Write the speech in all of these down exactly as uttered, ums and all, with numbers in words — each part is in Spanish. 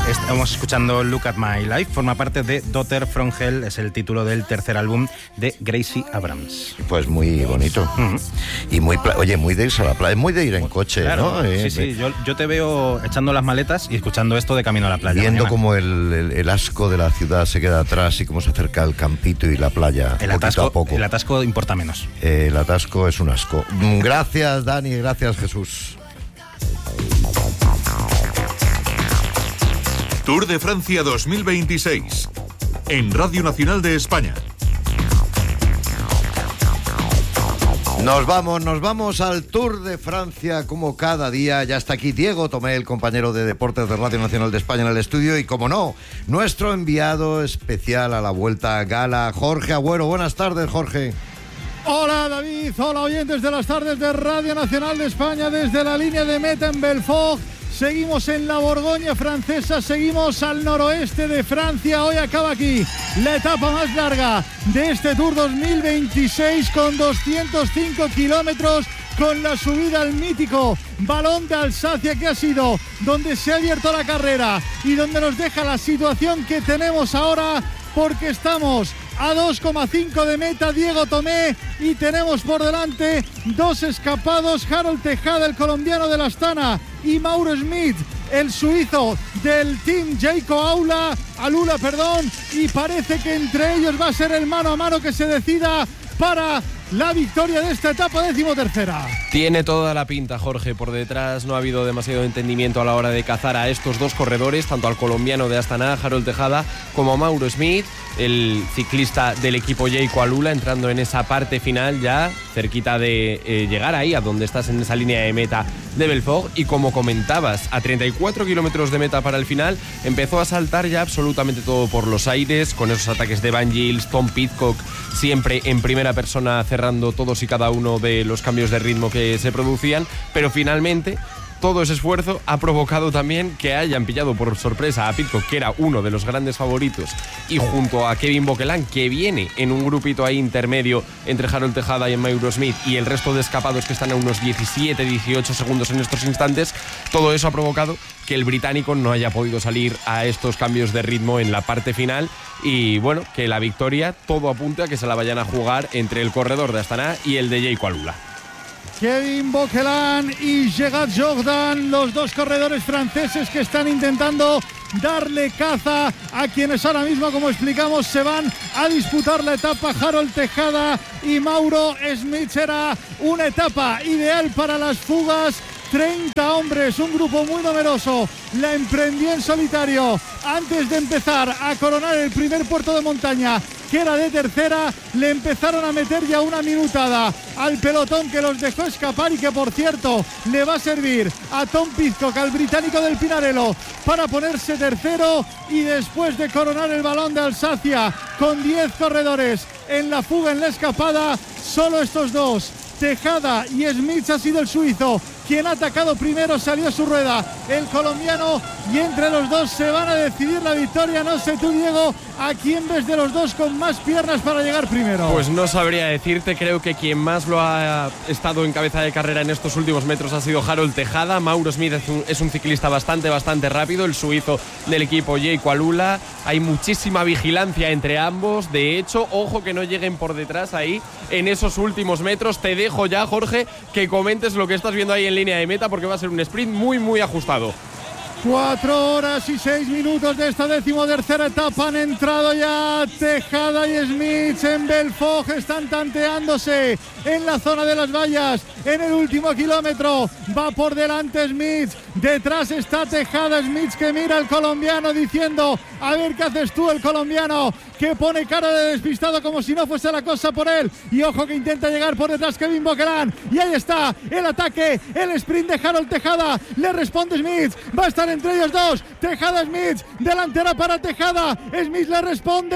Estamos escuchando Look at My Life, forma parte de Daughter from Hell, es el título del tercer álbum de Gracie Abrams. Pues muy bonito. Uh-huh. Y muy, pla- oye, muy de irse a la playa, muy de ir en coche, claro, ¿no? Eh, sí, sí, yo, yo te veo echando las maletas y escuchando esto de camino a la playa. Viendo mañana. cómo el, el, el asco de la ciudad se queda atrás y cómo se acerca el campito y la playa, El poquito atasco, a poco. el atasco importa menos. Eh, el atasco es un asco. Gracias, Dani, gracias, Jesús. Tour de Francia dos mil veintiséis, en Radio Nacional de España. Nos vamos, nos vamos al Tour de Francia como cada día. Ya está aquí Diego Tomé, el compañero de deportes de Radio Nacional de España en el estudio. Y como no, nuestro enviado especial a la Vuelta a Gala, Jorge Agüero. Buenas tardes, Jorge. Hola David, hola oyentes de las tardes de Radio Nacional de España desde la línea de meta en Belfort. Seguimos en la Borgoña francesa, seguimos al noroeste de Francia. Hoy acaba aquí la etapa más larga de este Tour dos mil veintiséis con doscientos cinco kilómetros, con la subida al mítico Balón de Alsacia, que ha sido donde se ha abierto la carrera y donde nos deja la situación que tenemos ahora, porque estamos a dos coma cinco de meta, Diego Tomé, y tenemos por delante dos escapados, Harold Tejada, el colombiano de la Astana, y Mauro Schmid, el suizo del Team Jayco Aula, Alula, perdón, y parece que entre ellos va a ser el mano a mano que se decida para la victoria de esta etapa decimotercera. Tiene toda la pinta, Jorge. Por detrás no ha habido demasiado entendimiento a la hora de cazar a estos dos corredores, tanto al colombiano de Astana, Harold Tejada, como a Mauro Schmid, el ciclista del equipo Jayco Alula, entrando en esa parte final ya cerquita de eh, llegar ahí a donde estás en esa línea de meta de Belfort. Y como comentabas, a treinta y cuatro kilómetros de meta para el final empezó a saltar ya absolutamente todo por los aires, con esos ataques de Van Gils, Tom Pidcock siempre en primera persona cerrando todos y cada uno de los cambios de ritmo que se producían, pero finalmente todo ese esfuerzo ha provocado también que hayan pillado por sorpresa a Pidcock, que era uno de los grandes favoritos, y junto a Kevin Boquelán, que viene en un grupito ahí intermedio entre Harold Tejada y Mauro Schmid, y el resto de escapados que están a unos diecisiete dieciocho segundos en estos instantes. Todo eso ha provocado que el británico no haya podido salir a estos cambios de ritmo en la parte final, y bueno, que la victoria todo apunta a que se la vayan a jugar entre el corredor de Astana y el de Jayco Alula. Kevin Boquelán y Gerard Jordan, los dos corredores franceses que están intentando darle caza a quienes ahora mismo, como explicamos, se van a disputar la etapa. Harold Tejada y Mauro Schmid. Será una etapa ideal para las fugas. treinta hombres, un grupo muy numeroso, la emprendió en solitario antes de empezar a coronar el primer puerto de montaña, que era de tercera. Le empezaron a meter ya una minutada al pelotón, que los dejó escapar y que, por cierto, le va a servir a Tom Pidcock, al británico del Pinarello, para ponerse tercero. Y después de coronar el Balón de Alsacia con diez corredores en la fuga, en la escapada, solo estos dos, Tejada y Schmid, ha sido el suizo quien ha atacado primero. Salió su rueda el colombiano, y entre los dos se van a decidir la victoria. No sé tú, Diego, ¿a quién ves de los dos con más piernas para llegar primero? Pues no sabría decirte. Creo que quien más lo ha estado en cabeza de carrera en estos últimos metros ha sido Harold Tejada. Mauro Schmid es un, es un ciclista bastante, bastante rápido, el suizo del equipo Jayco Alula. Hay muchísima vigilancia entre ambos. De hecho, ojo que no lleguen por detrás ahí en esos últimos metros. Te dejo ya, Jorge, que comentes lo que estás viendo ahí en línea de meta, porque va a ser un sprint muy, muy ajustado. Cuatro horas y seis minutos de esta decimotercera etapa. Han entrado ya Tejada y Schmid en Belfort. Están tanteándose en la zona de las vallas. En el último kilómetro va por delante Schmid. Detrás está Tejada. Schmid que mira al colombiano diciendo: a ver qué haces tú. El colombiano que pone cara de despistado como si no fuese la cosa por él. Y ojo que intenta llegar por detrás Kevin Boquelán. Y ahí está el ataque, el sprint de Harold Tejada. Le responde Schmid. Va a estar entre ellos dos. Tejada, Schmid. Delantera para Tejada. Schmid le responde.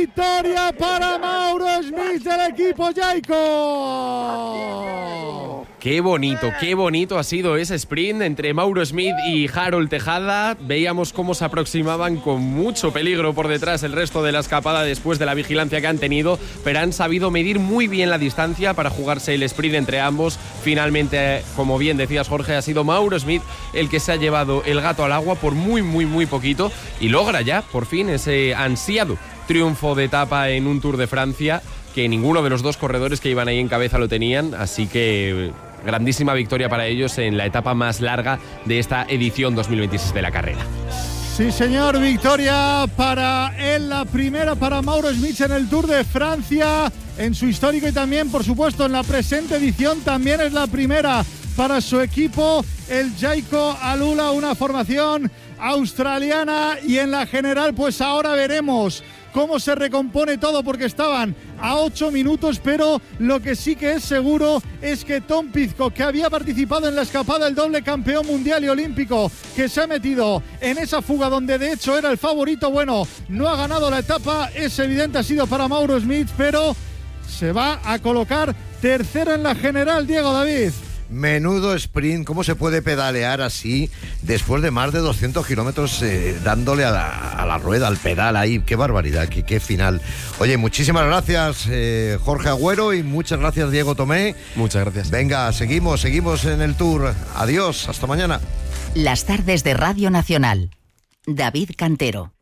Victoria para Mauro Schmid del equipo Jayco. Qué bonito, qué bonito ha sido ese sprint entre Mauro Smith y Harold Tejada. Veíamos cómo se aproximaban con mucho peligro por detrás el resto de la escapada después de la vigilancia que han tenido, pero han sabido medir muy bien la distancia para jugarse el sprint entre ambos. Finalmente, como bien decías, Jorge, ha sido Mauro Smith el que se ha llevado el gato al agua por muy, muy, muy poquito y logra ya, por fin, ese ansiado triunfo de etapa en un Tour de Francia, que ninguno de los dos corredores que iban ahí en cabeza lo tenían, así que grandísima victoria para ellos en la etapa más larga de esta edición dos mil veintiséis de la carrera. Sí, señor, victoria para él, la primera para Mauro Smith en el Tour de Francia, en su histórico y también, por supuesto, en la presente edición también es la primera para su equipo, el Jayco Alula, una formación australiana, y en la general pues ahora veremos cómo se recompone todo, porque estaban a ocho minutos, pero lo que sí que es seguro es que Tom Pidcock, que había participado en la escapada, el doble campeón mundial y olímpico, que se ha metido en esa fuga donde de hecho era el favorito, bueno, no ha ganado la etapa, es evidente, ha sido para Mauro Smith, pero se va a colocar tercero en la general, Diego David. Menudo sprint, ¿cómo se puede pedalear así después de más de doscientos kilómetros eh, dándole a la, a la rueda, al pedal ahí? ¡Qué barbaridad, qué, qué final! Oye, muchísimas gracias eh, Jorge Agüero y muchas gracias Diego Tomé. Muchas gracias. Venga, seguimos, seguimos en el Tour. Adiós, hasta mañana. Las tardes de Radio Nacional. David Cantero.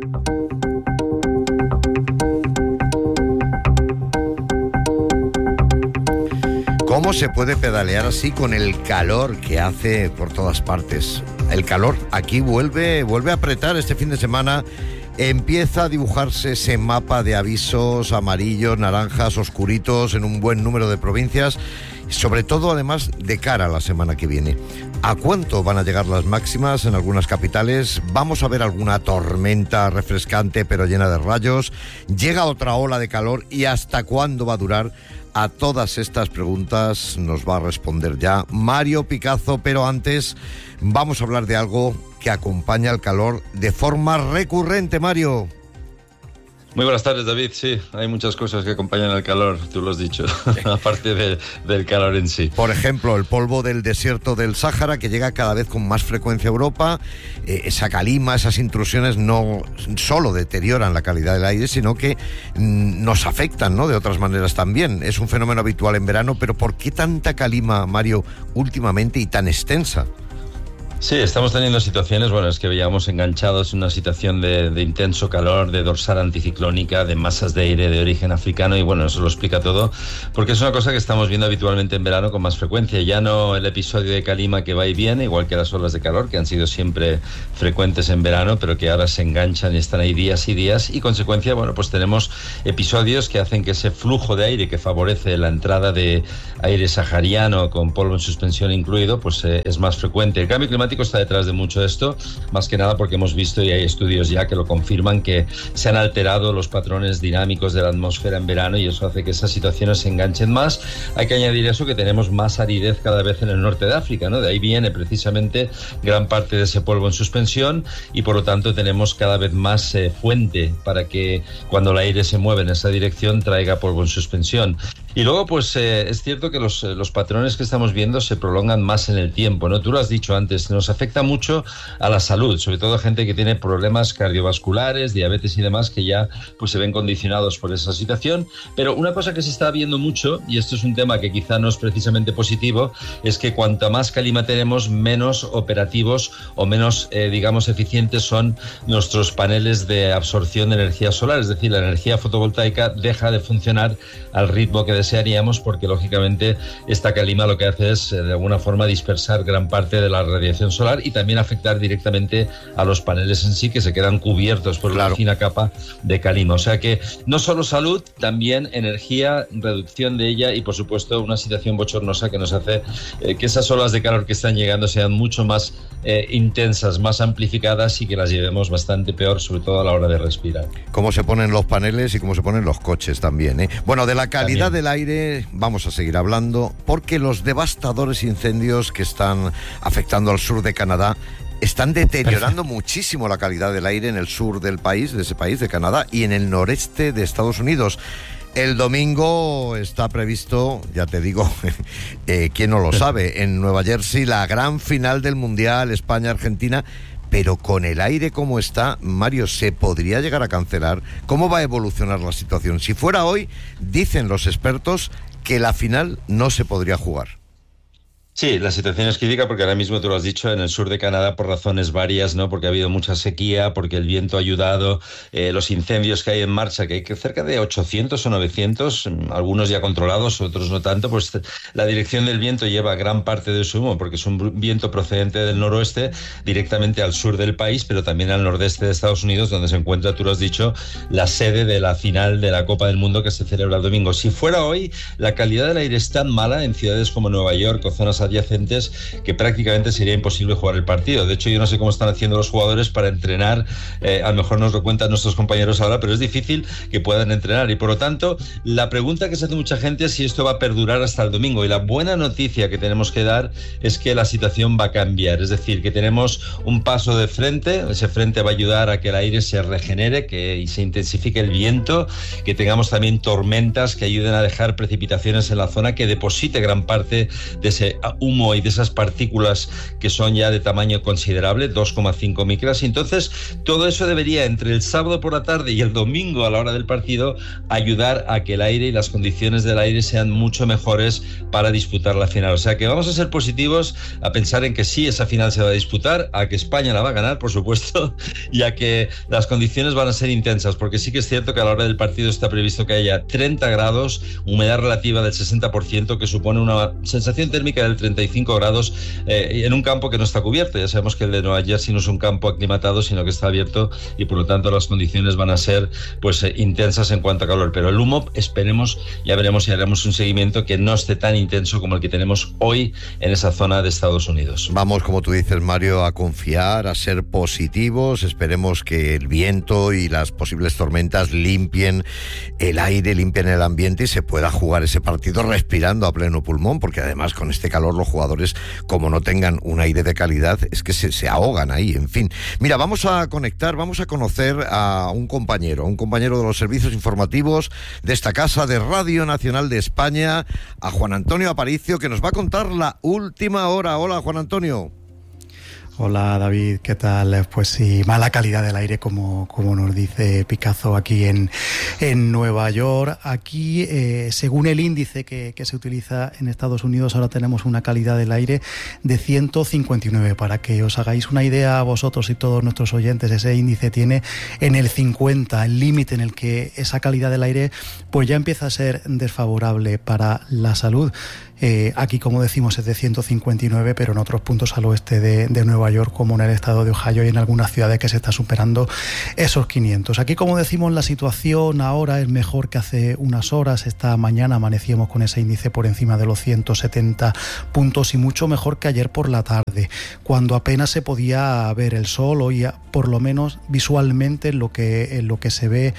¿Cómo se puede pedalear así con el calor que hace por todas partes? El calor aquí vuelve, vuelve a apretar este fin de semana. Empieza a dibujarse ese mapa de avisos amarillos, naranjas, oscuritos en un buen número de provincias, sobre todo además de cara a la semana que viene. ¿A cuánto van a llegar las máximas en algunas capitales? ¿Vamos a ver alguna tormenta refrescante pero llena de rayos? ¿Llega otra ola de calor y hasta cuándo va a durar? A todas estas preguntas nos va a responder ya Mario Picazo, pero antes vamos a hablar de algo que acompaña al calor de forma recurrente, Mario. Muy buenas tardes, David. Sí, hay muchas cosas que acompañan al calor, tú lo has dicho, aparte de, del calor en sí. Por ejemplo, el polvo del desierto del Sáhara, que llega cada vez con más frecuencia a Europa. Eh, esa calima, esas intrusiones no solo deterioran la calidad del aire, sino que mm, nos afectan, ¿no?, de otras maneras también. Es un fenómeno habitual en verano, pero ¿por qué tanta calima, Mario, últimamente y tan extensa? Sí, estamos teniendo situaciones, bueno, es que veíamos enganchados en una situación de, de intenso calor, de dorsal anticiclónica, de masas de aire de origen africano, y bueno, eso lo explica todo, porque es una cosa que estamos viendo habitualmente en verano con más frecuencia. Ya no el episodio de calima que va y viene, igual que las olas de calor, que han sido siempre frecuentes en verano, pero que ahora se enganchan y están ahí días y días, y consecuencia, bueno, pues tenemos episodios que hacen que ese flujo de aire que favorece la entrada de aire sahariano con polvo en suspensión incluido, pues eh, es más frecuente. El cambio climático está detrás de mucho de esto, más que nada porque hemos visto, y hay estudios ya que lo confirman, que se han alterado los patrones dinámicos de la atmósfera en verano, y eso hace que esas situaciones se enganchen más. Hay que añadir eso, que tenemos más aridez cada vez en el norte de África, ¿no? De ahí viene precisamente gran parte de ese polvo en suspensión, y por lo tanto tenemos cada vez más eh, fuente para que cuando el aire se mueve en esa dirección traiga polvo en suspensión. Y luego, pues eh, es cierto que los, los patrones que estamos viendo se prolongan más en el tiempo, ¿no? Tú lo has dicho antes, nos afecta mucho a la salud, sobre todo a gente que tiene problemas cardiovasculares, diabetes y demás, que ya pues se ven condicionados por esa situación. Pero una cosa que se está viendo mucho, y esto es un tema que quizá no es precisamente positivo, es que cuanta más calima tenemos, menos operativos o menos, eh, digamos, eficientes son nuestros paneles de absorción de energía solar. Es decir, la energía fotovoltaica deja de funcionar al ritmo que desearíamos, porque lógicamente esta calima lo que hace es de alguna forma dispersar gran parte de la radiación solar y también afectar directamente a los paneles en sí, que se quedan cubiertos por claro. una fina capa de calima. O sea que no solo salud, también energía, reducción de ella, y por supuesto una situación bochornosa que nos hace eh, que esas olas de calor que están llegando sean mucho más eh, intensas, más amplificadas, y que las llevemos bastante peor, sobre todo a la hora de respirar. Cómo se ponen los paneles y cómo se ponen los coches también, ¿eh? Bueno, de la calidad también del aire vamos a seguir hablando, porque los devastadores incendios que están afectando al sur de Canadá están deteriorando Perfecto. muchísimo la calidad del aire en el sur del país, de ese país, de Canadá, y en el noreste de Estados Unidos. El domingo está previsto, ya te digo, eh, quién no lo sabe, en Nueva Jersey, la gran final del Mundial España-Argentina. Pero con el aire como está, Mario, ¿se podría llegar a cancelar? ¿Cómo va a evolucionar la situación? Si fuera hoy, dicen los expertos que la final no se podría jugar. Sí, la situación es crítica porque ahora mismo tú lo has dicho, en el sur de Canadá por razones varias, ¿no? Porque ha habido mucha sequía, porque el viento ha ayudado, eh, los incendios que hay en marcha, que hay que cerca de ochocientos o novecientos, algunos ya controlados, otros no tanto, pues la dirección del viento lleva gran parte de su humo, porque es un viento procedente del noroeste directamente al sur del país, pero también al nordeste de Estados Unidos, donde se encuentra, tú lo has dicho, la sede de la final de la Copa del Mundo que se celebra el domingo. Si fuera hoy, la calidad del aire es tan mala en ciudades como Nueva York o zonas adyacentes que prácticamente sería imposible jugar el partido. De hecho, yo no sé cómo están haciendo los jugadores para entrenar, eh, a lo mejor nos lo cuentan nuestros compañeros ahora, pero es difícil que puedan entrenar y por lo tanto la pregunta que se hace mucha gente es si esto va a perdurar hasta el domingo, y la buena noticia que tenemos que dar es que la situación va a cambiar, es decir, que tenemos un paso de frente, ese frente va a ayudar a que el aire se regenere, que y se intensifique el viento, que tengamos también tormentas que ayuden a dejar precipitaciones en la zona, que deposite gran parte de ese humo y de esas partículas que son ya de tamaño considerable, dos coma cinco micras. Y entonces todo eso debería, entre el sábado por la tarde y el domingo a la hora del partido, ayudar a que el aire y las condiciones del aire sean mucho mejores para disputar la final. O sea que vamos a ser positivos, a pensar en que sí, esa final se va a disputar, a que España la va a ganar, por supuesto, y a que las condiciones van a ser intensas, porque sí que es cierto que a la hora del partido está previsto que haya treinta grados, humedad relativa del sesenta por ciento, que supone una sensación térmica del treinta y cinco grados eh, en un campo que no está cubierto. Ya sabemos que el de Nueva Jersey no es un campo aclimatado, sino que está abierto, y por lo tanto las condiciones van a ser pues eh, intensas en cuanto a calor. Pero el humo, esperemos, ya veremos si haremos un seguimiento que no esté tan intenso como el que tenemos hoy en esa zona de Estados Unidos. Vamos, como tú dices, Mario, a confiar, a ser positivos. Esperemos que el viento y las posibles tormentas limpien el aire, limpien el ambiente y se pueda jugar ese partido respirando a pleno pulmón, porque además con este calor los jugadores, como no tengan un aire de calidad, es que se, se ahogan ahí, en fin. Mira, vamos a conectar, vamos a conocer a un compañero, un compañero de los servicios informativos de esta casa de Radio Nacional de España, a Juan Antonio Aparicio, que nos va a contar la última hora. Hola, Juan Antonio. Hola David, ¿qué tal? Pues sí, mala calidad del aire como, como nos dice Picazo aquí en, en Nueva York. Aquí, eh, según el índice que, que se utiliza en Estados Unidos, ahora tenemos una calidad del aire de ciento cincuenta y nueve. Para que os hagáis una idea vosotros y todos nuestros oyentes, ese índice tiene en el cincuenta, el límite en el que esa calidad del aire pues ya empieza a ser desfavorable para la salud. Eh, aquí, como decimos, es de ciento cincuenta y nueve, pero en otros puntos al oeste de, de Nueva York, como en el estado de Ohio y en algunas ciudades que se está superando esos quinientos. Aquí, como decimos, la situación ahora es mejor que hace unas horas. Esta mañana amanecíamos con ese índice por encima de los ciento setenta puntos y mucho mejor que ayer por la tarde, cuando apenas se podía ver el sol. Hoy, por lo menos visualmente, en lo que, en lo que se ve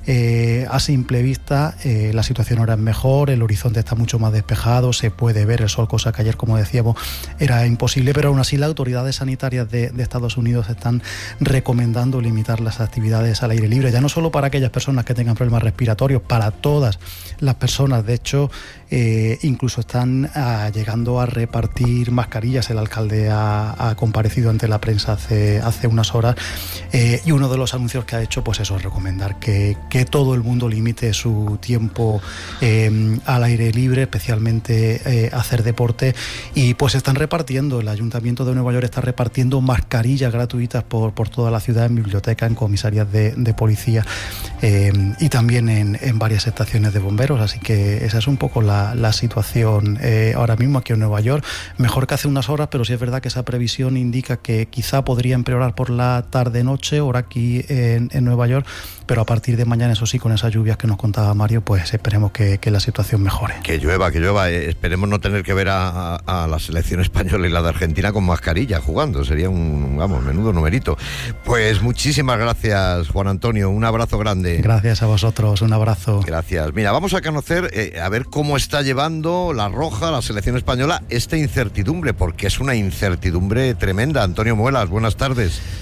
Eh, a simple vista, eh, la situación ahora es mejor, el horizonte está mucho más despejado, se puede ver el sol, cosa que ayer, como decíamos, era imposible, pero aún así las autoridades sanitarias de, de Estados Unidos están recomendando limitar las actividades al aire libre, ya no solo para aquellas personas que tengan problemas respiratorios, para todas las personas. De hecho, eh, incluso están ah, llegando a repartir mascarillas. El alcalde ha, ha comparecido ante la prensa hace, hace unas horas, eh, y uno de los anuncios que ha hecho, pues eso, es recomendar que, que todo el mundo limite su tiempo eh, al aire libre, especialmente eh, hacer deporte. Y pues están repartiendo, el Ayuntamiento de Nueva York está repartiendo mascarillas gratuitas por, por toda la ciudad, en bibliotecas, en comisarías de, de policía eh, y también en, en varias estaciones de bomberos. Así que esa es un poco la, la situación eh, ahora mismo aquí en Nueva York. Mejor que hace unas horas, pero sí es verdad que esa previsión indica que quizá podría empeorar por la tarde-noche, hora aquí en, en Nueva York, pero a partir de mañana, eso sí, con esas lluvias que nos contaba Mario, pues esperemos que, que la situación mejore. Que llueva, que llueva. Eh, esperemos no tener que ver a, a, a la selección española y la de Argentina con mascarilla jugando. Sería un, vamos, menudo numerito. Pues muchísimas gracias, Juan Antonio. Un abrazo grande. Gracias a vosotros, un abrazo. Gracias. Mira, vamos a conocer, eh, a ver cómo está llevando la Roja, la selección española, esta incertidumbre, porque es una incertidumbre tremenda. Antonio Muelas, buenas tardes.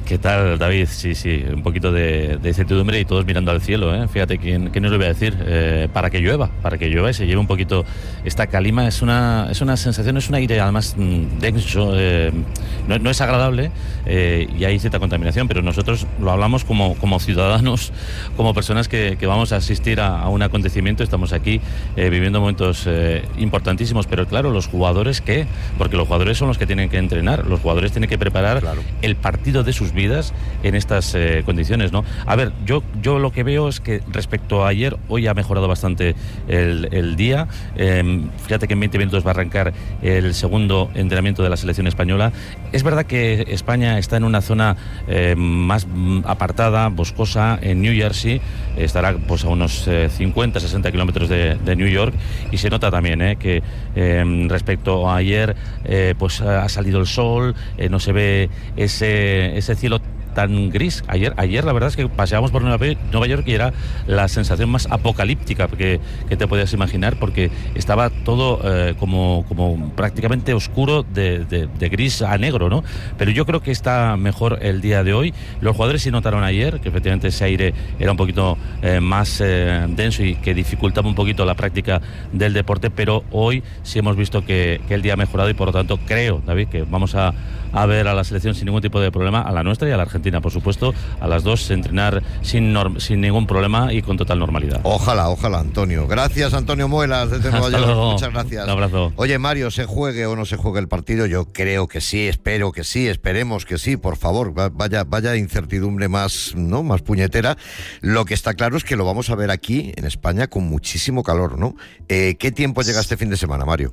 ¿Qué tal, David? Sí, sí, un poquito de, de incertidumbre y todos mirando al cielo, ¿eh? Fíjate, ¿quién, quién nos lo iba a decir? Eh, para que llueva, para que llueva y se lleve un poquito esta calima. Es una, es una sensación, es un aire además denso, eh, no, no es agradable eh, y hay cierta contaminación, pero nosotros lo hablamos como, como ciudadanos, como personas que, que vamos a asistir a, a un acontecimiento. Estamos aquí eh, viviendo momentos eh, importantísimos, pero claro, los jugadores, ¿qué? Porque los jugadores son los que tienen que entrenar, los jugadores tienen que preparar claro. el partido de sus vidas en estas eh, condiciones, ¿no? A ver, yo, yo lo que veo es que respecto a ayer, hoy ha mejorado bastante el, el día. Eh, fíjate que en veinte minutos va a arrancar el segundo entrenamiento de la selección española. Es verdad que España está en una zona eh, más apartada, boscosa, en New Jersey. Estará pues a unos eh, cincuenta, sesenta kilómetros de, de New York, y se nota también eh, que eh, respecto a ayer eh, pues ha salido el sol, eh, no se ve ese, ese cielo tan gris. Ayer, ayer la verdad es que paseábamos por Nueva York y era la sensación más apocalíptica que, que te podías imaginar, porque estaba todo eh, como, como prácticamente oscuro de, de, de gris a negro, ¿no? Pero yo creo que está mejor el día de hoy. Los jugadores sí notaron ayer que efectivamente ese aire era un poquito eh, más eh, denso y que dificultaba un poquito la práctica del deporte, pero hoy sí hemos visto que, que el día ha mejorado y por lo tanto creo, David, que vamos a, a ver a la selección sin ningún tipo de problema, a la nuestra y a la Argentina, por supuesto, a las dos entrenar sin, norm, sin ningún problema y con total normalidad. Ojalá, ojalá, Antonio. Gracias, Antonio Muelas, desde Nueva York. Luego. Muchas gracias. Un abrazo. Oye, Mario, ¿se juegue o no se juegue el partido? Yo creo que sí, espero que sí, esperemos que sí, por favor. Vaya, vaya incertidumbre más, ¿no? Más puñetera. Lo que está claro es que lo vamos a ver aquí, en España, con muchísimo calor, ¿no? Eh, ¿Qué tiempo llega este fin de semana, Mario?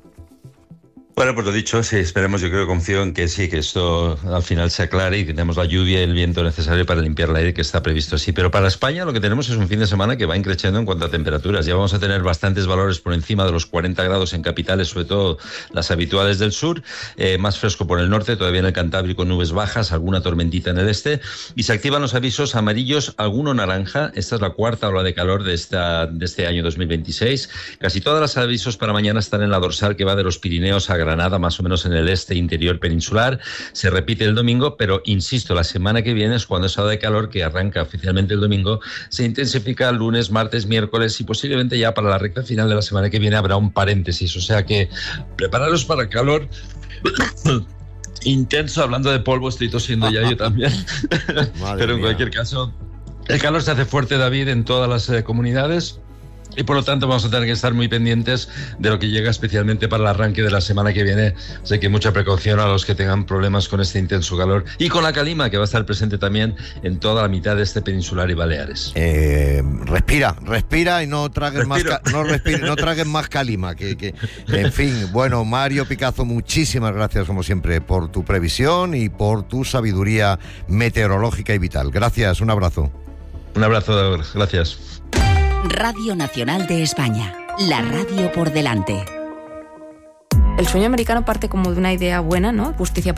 Bueno, pues lo dicho, sí, esperemos, yo creo, confío en que sí, que esto al final se aclare y que tenemos la lluvia y el viento necesario para limpiar el aire, que está previsto así. Pero para España lo que tenemos es un fin de semana que va increciendo en cuanto a temperaturas. Ya vamos a tener bastantes valores por encima de los cuarenta grados en capitales, sobre todo las habituales del sur, eh, más fresco por el norte, todavía en el Cantábrico nubes bajas, alguna tormentita en el este, y se activan los avisos amarillos, alguno naranja. Esta es la cuarta ola de calor de, esta, de este año dos mil veintiséis. Casi todos los avisos para mañana están en la dorsal que va de los Pirineos a Granada, más o menos en el este interior peninsular. Se repite el domingo, pero insisto, la semana que viene es cuando esa ola de calor, que arranca oficialmente el domingo, se intensifica el lunes, martes, miércoles, y posiblemente ya para la recta final de la semana que viene habrá un paréntesis. O sea que prepararos para calor intenso. Hablando de polvo, estoy tosiendo ya yo también. Pero en mía. Cualquier caso, el calor se hace fuerte, David, en todas las eh, comunidades. Y por lo tanto vamos a tener que estar muy pendientes de lo que llega, especialmente para el arranque de la semana que viene. Así que mucha precaución a los que tengan problemas con este intenso calor y con la calima, que va a estar presente también en toda la mitad de este peninsular y Baleares. Eh, respira, respira y no tragues más ca- no respire, no tragues más calima. Que, que, en fin, bueno, Mario Picazo, muchísimas gracias como siempre por tu previsión y por tu sabiduría meteorológica y vital. Gracias, un abrazo. Un abrazo, gracias. Radio Nacional de España, la radio por delante. El sueño americano parte como de una idea buena, ¿no? Justicia